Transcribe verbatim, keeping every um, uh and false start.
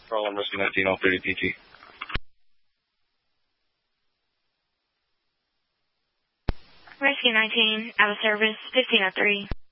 Problem Rescue nineteen oh thirty P G. Rescue nineteen, out of service, fifteen oh three.